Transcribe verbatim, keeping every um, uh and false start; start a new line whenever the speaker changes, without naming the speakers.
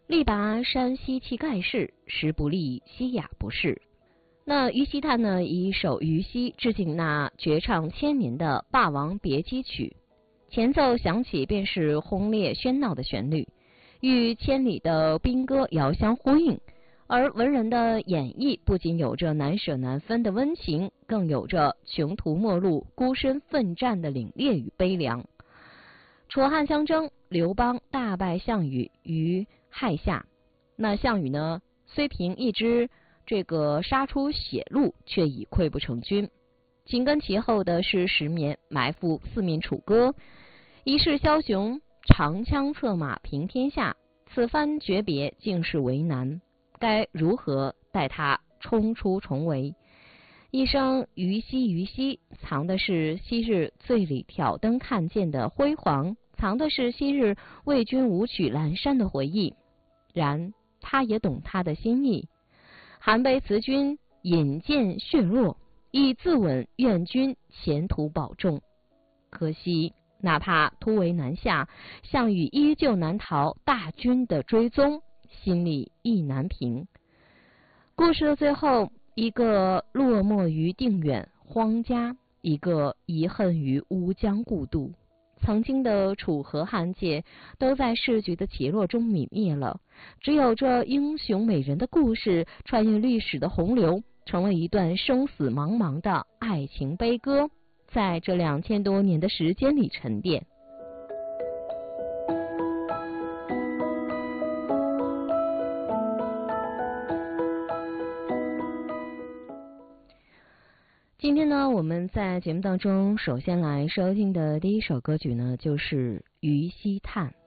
力拔山兮气盖世，时不利兮雅不适。那于西叹呢，以一首《于西》致敬那绝唱千年的《霸王别姬曲》，前奏响起便是轰烈喧闹的旋律，与千里的兵歌遥相呼应。而文人的演绎不仅有着难舍难分的温情，更有着穷途末路、孤身奋战的凛冽与悲凉。楚汉相争，刘邦大败项羽于垓下。那项羽呢，虽凭一支这个杀出血路，却已溃不成军。紧跟其后的是石绵埋伏四面楚歌，一世枭雄长枪策马平天下，此番诀别竟是为难，该如何待他冲出重围？一声于西于西，藏的是昔日醉里挑灯看剑的辉煌，藏的是昔日为君舞曲阑珊的回忆。然他也懂他的心意，韩悲辞君，引荐血落，以自刎愿君前途保重。可惜哪怕突围南下，项羽依旧难逃大军的追踪，心里意难平。故事的最后，一个落寞于定远荒家，一个遗恨于乌江故渡。曾经的楚河汉界都在世局的起落中泯灭了，只有这英雄美人的故事穿越历史的洪流，成为一段生死茫茫的爱情悲歌，在这两千多年的时间里沉淀。今天呢，我们在节目当中首先来收听的第一首歌曲呢，就是《于西叹》。